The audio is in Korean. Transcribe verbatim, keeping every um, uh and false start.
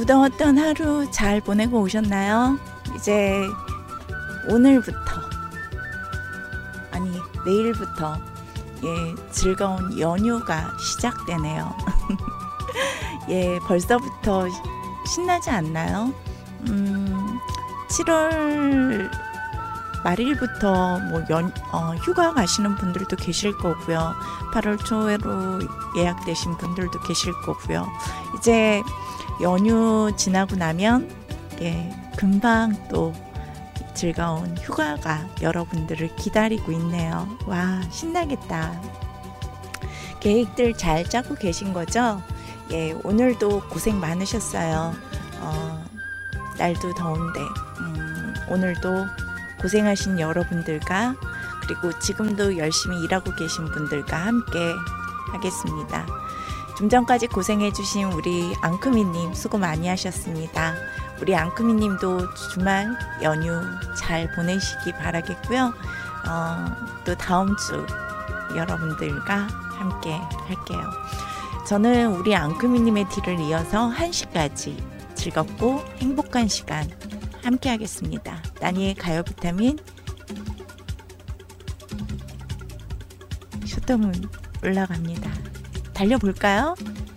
무더웠던 하루 잘 보내고 오셨나요? 이제 오늘부터, 아니 내일부터 예, 즐거운 연휴가 시작되네요. 예, 벌써부터 신나지 않나요? 음, 칠월 말일부터 뭐 연, 어, 휴가 가시는 분들도 계실 거고요. 팔월 초로 예약되신 분들도 계실 거고요. 이제 연휴 지나고 나면 예, 금방 또 즐거운 휴가가 여러분들을 기다리고 있네요. 와, 신나겠다. 계획들 잘 짜고 계신 거죠? 예, 오늘도 고생 많으셨어요. 어, 날도 더운데 음, 오늘도 고생하신 여러분들과 그리고 지금도 열심히 일하고 계신 분들과 함께 하겠습니다. 좀 전까지 고생해주신 우리 앙크미님 수고 많이 하셨습니다. 우리 앙크미님도 주말 연휴 잘 보내시기 바라겠고요. 어, 또 다음 주 여러분들과 함께 할게요. 저는 우리 앙크미님의 뒤를 이어서 한 시까지 즐겁고 행복한 시간 함께 하겠습니다. 나니의 가요 비타민 쇼tom은 올라갑니다. 달려볼까요?